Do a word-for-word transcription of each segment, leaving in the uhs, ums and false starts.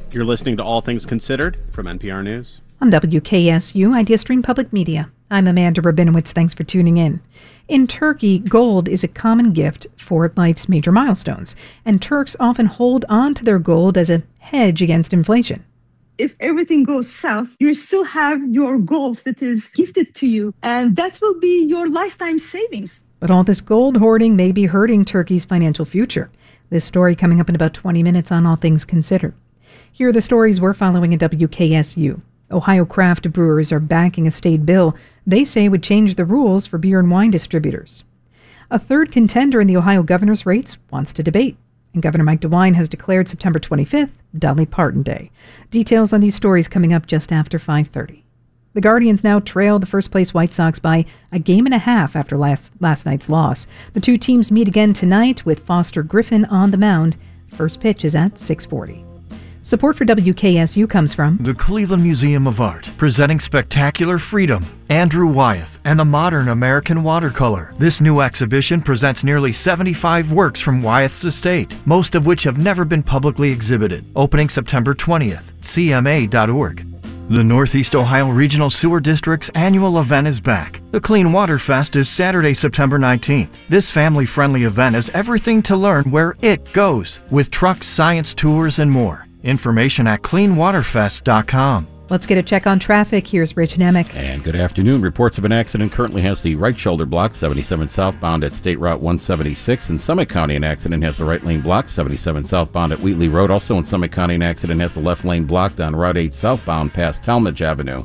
You're listening to All Things Considered from N P R News. On W K S U, IdeaStream Public Media, I'm Amanda Rabinowitz. Thanks for tuning in. In Turkey, gold is a common gift for life's major milestones, and Turks often hold on to their gold as a hedge against inflation. If everything goes south, you still have your gold that is gifted to you, and that will be your lifetime savings. But all this gold hoarding may be hurting Turkey's financial future. This story coming up in about twenty minutes on All Things Considered. Here are the stories we're following at W K S U. Ohio craft brewers are backing a state bill they say would change the rules for beer and wine distributors. A third contender in the Ohio governor's race wants to debate. And Governor Mike DeWine has declared September twenty-fifth Dolly Parton Day. Details on these stories coming up just after five thirty. The Guardians now trail the first-place White Sox by a game and a half after last, last night's loss. The two teams meet again tonight with Foster Griffin on the mound. First pitch is at six forty. Support for W K S U comes from the Cleveland Museum of Art, presenting Spectacular Freedom, Andrew Wyeth, and the Modern American Watercolor. This new exhibition presents nearly seventy-five works from Wyeth's estate, most of which have never been publicly exhibited. Opening September twentieth, C M A dot org. The Northeast Ohio Regional Sewer District's annual event is back. The Clean Water Fest is Saturday, September nineteenth. This family-friendly event has everything to learn where it goes, with trucks, science tours, and more. Information at clean water fest dot com. Let's get a check on traffic. Here's Rich Nemec. And good afternoon. Reports of an accident currently has the right shoulder blocked, seventy-seven southbound at State Route one seventy-six. In Summit County, an accident has the right lane blocked, seventy-seven southbound at Wheatley Road. Also in Summit County, an accident has the left lane blocked on Route eight southbound past Talmadge Avenue.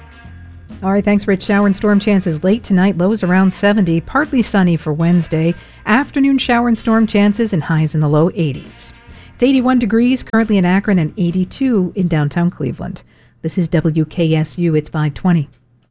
All right, thanks, Rich. Shower and storm chances late tonight, lows around seventy. Partly sunny for Wednesday. Afternoon shower and storm chances and highs in the low eighties. It's eighty-one degrees currently in Akron and eighty-two in downtown Cleveland. This is W K S U. It's five twenty.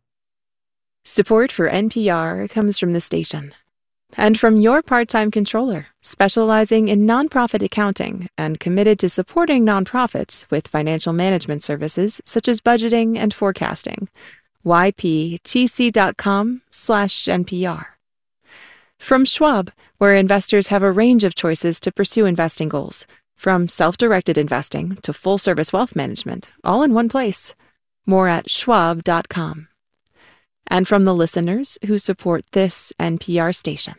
Support for N P R comes from the station and from your part-time controller, specializing in nonprofit accounting and committed to supporting nonprofits with financial management services such as budgeting and forecasting. Y P T C dot com slash N P R. From Schwab, where investors have a range of choices to pursue investing goals. From self-directed investing to full-service wealth management, all in one place. More at schwab dot com. And from the listeners who support this N P R station.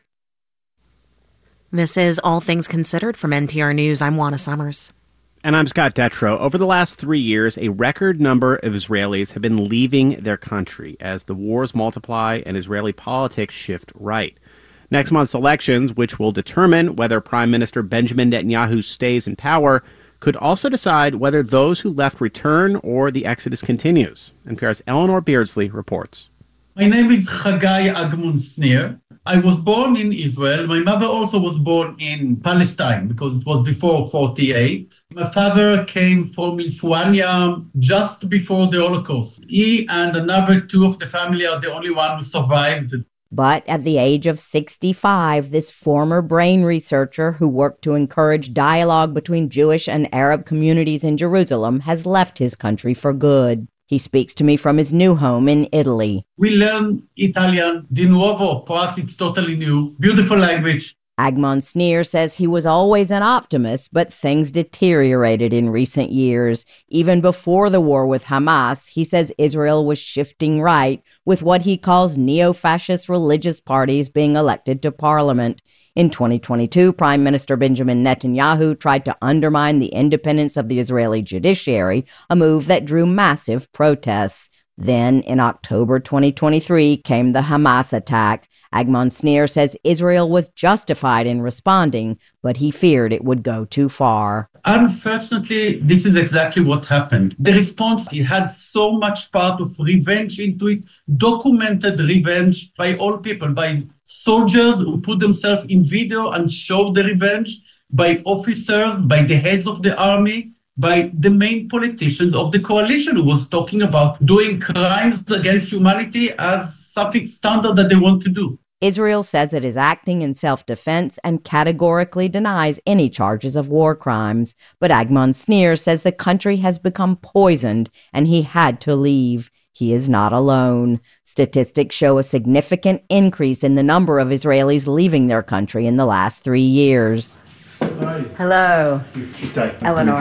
This is All Things Considered from N P R News. I'm Juana Summers. And I'm Scott Detrow. Over the last three years, a record number of Israelis have been leaving their country as the wars multiply and Israeli politics shift right. Next month's elections, which will determine whether Prime Minister Benjamin Netanyahu stays in power, could also decide whether those who left return or the exodus continues. N P R's Eleanor Beardsley reports. My name is Chagai Agmon-Snir. I was born in Israel. My mother also was born in Palestine because it was before forty-eight. My father came from Lithuania just before the Holocaust. He and another two of the family are the only one who survived. But at the age of sixty-five, this former brain researcher who worked to encourage dialogue between Jewish and Arab communities in Jerusalem has left his country for good. He speaks to me from his new home in Italy. We learn Italian, di nuovo, for us it's totally new. Beautiful language. Agmon-Snir says he was always an optimist, but things deteriorated in recent years. Even before the war with Hamas, he says Israel was shifting right, with what he calls neo-fascist religious parties being elected to parliament. In twenty twenty-two, Prime Minister Benjamin Netanyahu tried to undermine the independence of the Israeli judiciary, a move that drew massive protests. Then, in October twenty twenty-three, came the Hamas attack. Agmon-Snir says Israel was justified in responding, but he feared it would go too far. Unfortunately, this is exactly what happened. The response, it had so much part of revenge into it, documented revenge by all people, by soldiers who put themselves in video and showed the revenge, by officers, by the heads of the army, by the main politicians of the coalition who was talking about doing crimes against humanity as something standard that they want to do. Israel says it is acting in self-defense and categorically denies any charges of war crimes. But Agmon-Snir says the country has become poisoned and he had to leave. He is not alone. Statistics show a significant increase in the number of Israelis leaving their country in the last three years. Hi. Hello. Eleanor.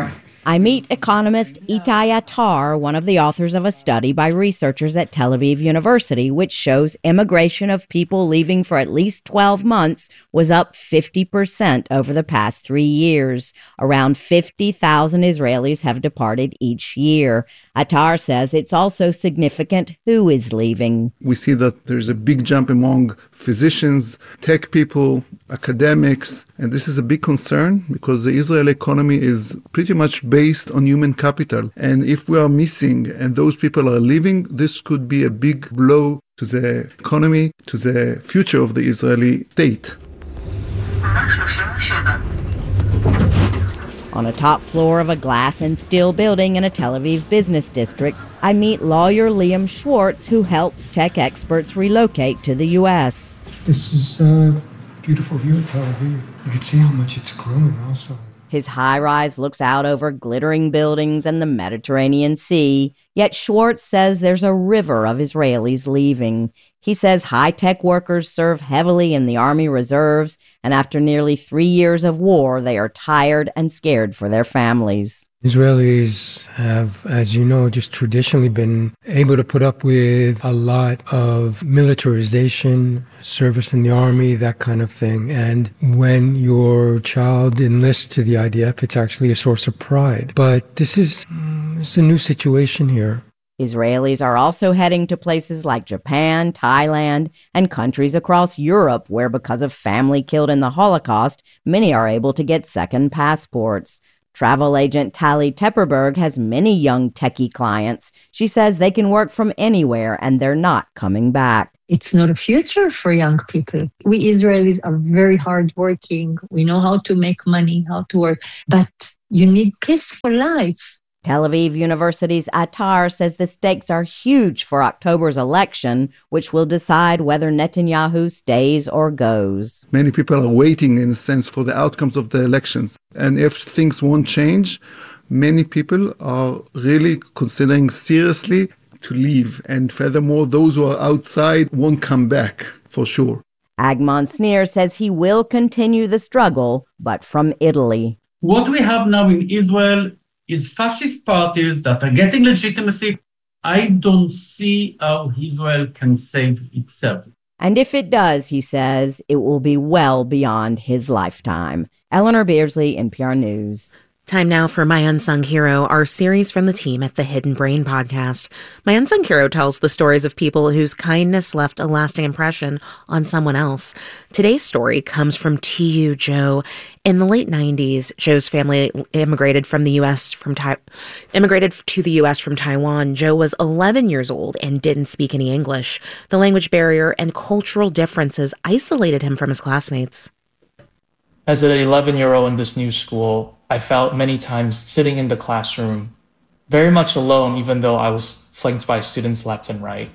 I meet economist Itai Attar, one of the authors of a study by researchers at Tel Aviv University, which shows immigration of people leaving for at least twelve months was up fifty percent over the past three years. Around fifty thousand Israelis have departed each year. Attar says it's also significant who is leaving. We see that there's a big jump among physicians, tech people, academics, and this is a big concern because the Israeli economy is pretty much based on human capital. And if we are missing and those people are leaving, this could be a big blow to the economy, to the future of the Israeli state. On a top floor of a glass and steel building in a Tel Aviv business district, I meet lawyer Liam Schwartz, who helps tech experts relocate to the U S. This is a beautiful view of Tel Aviv. You can see how much it's grown also. His high-rise looks out over glittering buildings and the Mediterranean Sea, yet Schwartz says there's a river of Israelis leaving. He says high-tech workers serve heavily in the Army Reserves, and after nearly three years of war, they are tired and scared for their families. Israelis have, as you know, just traditionally been able to put up with a lot of militarization, service in the army, that kind of thing. And when your child enlists to the I D F, it's actually a source of pride. But this is it's a new situation here. Israelis are also heading to places like Japan, Thailand, and countries across Europe where, because of family killed in the Holocaust, many are able to get second passports. Travel agent Tali Tepperberg has many young techie clients. She says they can work from anywhere and they're not coming back. It's not a future for young people. We Israelis are very hardworking. We know how to make money, how to work, but you need peaceful life. Tel Aviv University's Attar says the stakes are huge for October's election, which will decide whether Netanyahu stays or goes. Many people are waiting, in a sense, for the outcomes of the elections. And if things won't change, many people are really considering seriously to leave. And furthermore, those who are outside won't come back, for sure. Agmon Sneer says he will continue the struggle, but from Italy. What we have now in Israel is fascist parties that are getting legitimacy. I don't see how Israel can save itself. And if it does, he says, it will be well beyond his lifetime. Eleanor Beardsley, N P R News. Time now for My Unsung Hero, our series from the team at the Hidden Brain podcast. My Unsung Hero tells the stories of people whose kindness left a lasting impression on someone else. Today's story comes from T U Joe. In the late nineties, Joe's family immigrated from the U S from Tai- immigrated to the U S from Taiwan. Joe was eleven years old and didn't speak any English. The language barrier and cultural differences isolated him from his classmates. As an eleven-year-old in this new school, I felt many times sitting in the classroom very much alone, even though I was flanked by students left and right.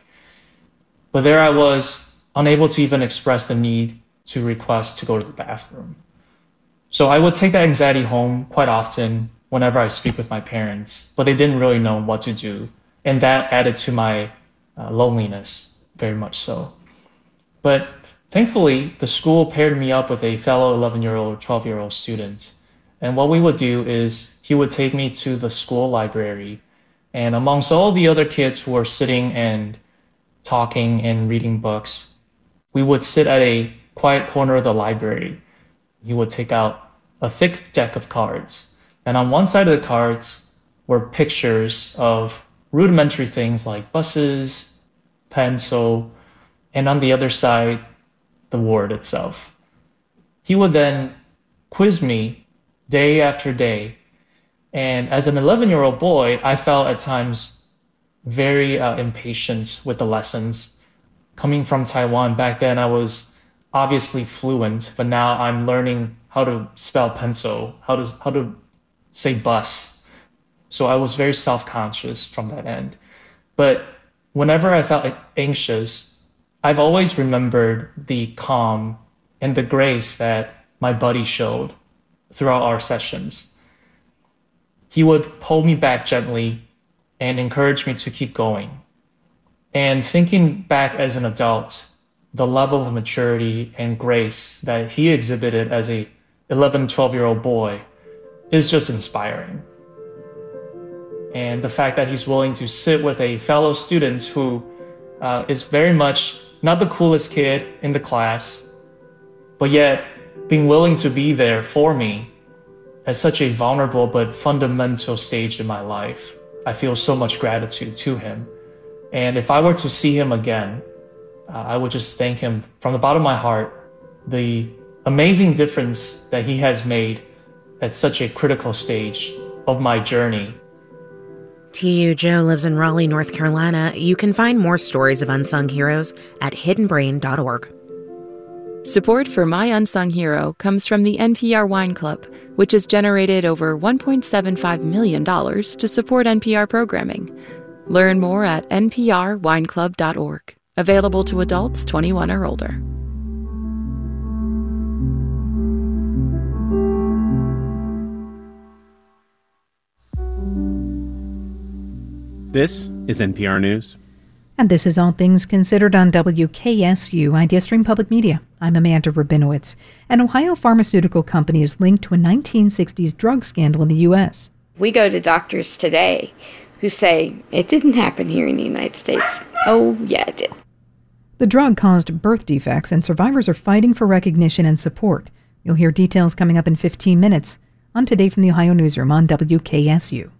But there I was, unable to even express the need to request to go to the bathroom. So I would take that anxiety home quite often whenever I speak with my parents, but they didn't really know what to do. And that added to my uh, loneliness, very much so. But thankfully, the school paired me up with a fellow eleven-year-old or twelve-year-old student. And what we would do is he would take me to the school library. And amongst all the other kids who were sitting and talking and reading books, we would sit at a quiet corner of the library. He would take out a thick deck of cards. And on one side of the cards were pictures of rudimentary things like buses, pencil, and on the other side, the word itself. He would then quiz me day after day. And as an eleven-year-old boy, I felt at times very uh, impatient with the lessons. Coming from Taiwan, back then I was obviously fluent, but now I'm learning how to spell pencil, how to, how to say bus. So I was very self-conscious from that end. But whenever I felt anxious, I've always remembered the calm and the grace that my buddy showed throughout our sessions. He would pull me back gently and encourage me to keep going. And thinking back as an adult, the level of maturity and grace that he exhibited as a eleven, twelve-year-old boy is just inspiring. And the fact that he's willing to sit with a fellow student who uh, is very much not the coolest kid in the class, but yet being willing to be there for me at such a vulnerable but fundamental stage in my life. I feel so much gratitude to him. And if I were to see him again, uh, I would just thank him from the bottom of my heart, the amazing difference that he has made at such a critical stage of my journey. T U Joe lives in Raleigh, North Carolina. You can find more stories of unsung heroes at hidden brain dot org. Support for My Unsung Hero comes from the N P R Wine Club, which has generated over one point seven five million dollars to support N P R programming. Learn more at n p r wine club dot org. Available to adults twenty-one or older. This is N P R News. And this is All Things Considered on W K S U, IdeaStream Public Media. I'm Amanda Rabinowitz. An Ohio pharmaceutical company is linked to a nineteen sixties drug scandal in the U S. We go to doctors today who say, it didn't happen here in the United States. Oh, yeah, it did. The drug caused birth defects, and survivors are fighting for recognition and support. You'll hear details coming up in fifteen minutes on Today from the Ohio Newsroom on W K S U.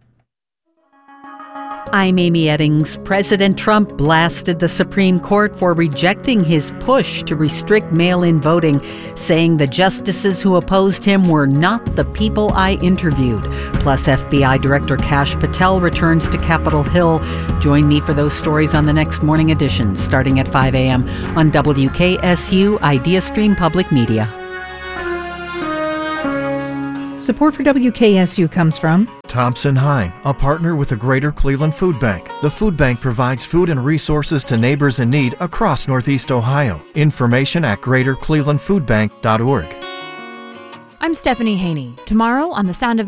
I'm Amy Eddings. President Trump blasted the Supreme Court for rejecting his push to restrict mail-in voting, saying the justices who opposed him were not the people I interviewed. Plus, F B I Director Kash Patel returns to Capitol Hill. Join me for those stories on the next morning edition, starting at five a.m. on W K S U, IdeaStream Public Media. Support for W K S U comes from Thompson Hine, a partner with the Greater Cleveland Food Bank. The food bank provides food and resources to neighbors in need across Northeast Ohio. Information at greater cleveland food bank dot org. I'm Stephanie Haney. Tomorrow on The Sound of